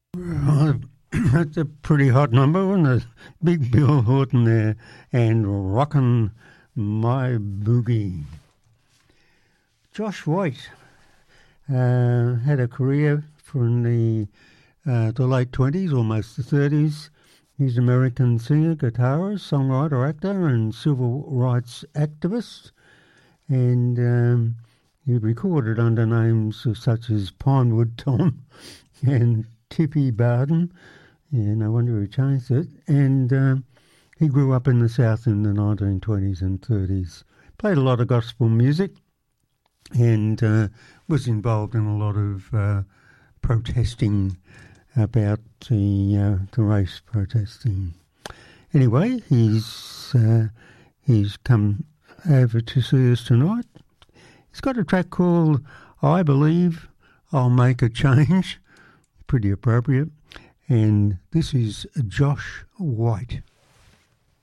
Right. That's a pretty hot number, wasn't it? Big Bill Horton there and Rockin' My Boogie. Josh White had a career from the late 20s, almost the 30s. He's an American singer, guitarist, songwriter, actor and civil rights activist. And he recorded under names such as Pinewood Tom and Tippy Barden. Yeah, no wonder he changed it. And he grew up in the South in the 1920s and 30s. Played a lot of gospel music and was involved in a lot of protesting about the race protesting. Anyway, he's come over to see us tonight. He's got a track called I Believe I'll Make a Change. Pretty appropriate. And this is Josh White.